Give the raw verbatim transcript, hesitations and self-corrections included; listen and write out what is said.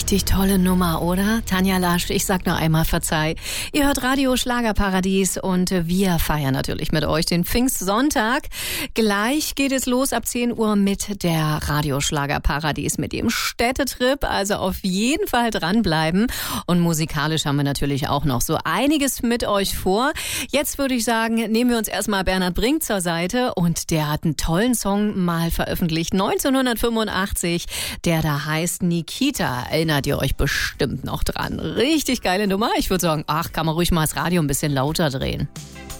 Richtig tolle Nummer, oder? Tanja Lasch, ich sag nur einmal verzeih. Ihr hört Radio Schlagerparadies und wir feiern natürlich mit euch den Pfingstsonntag. Gleich geht es los ab zehn Uhr mit der Radio Schlagerparadies, mit dem Städtetrip. Also auf jeden Fall dranbleiben. Und musikalisch haben wir natürlich auch noch so einiges mit euch vor. Jetzt würde ich sagen, nehmen wir uns erstmal Bernhard Brink zur Seite. Und der hat einen tollen Song mal veröffentlicht, neunzehnhundertfünfundachtzig, der da heißt Nikita. Erinnert ihr euch bestimmt noch dran. Richtig geile Nummer. Ich würde sagen, ach, kann man ruhig mal das Radio ein bisschen lauter drehen.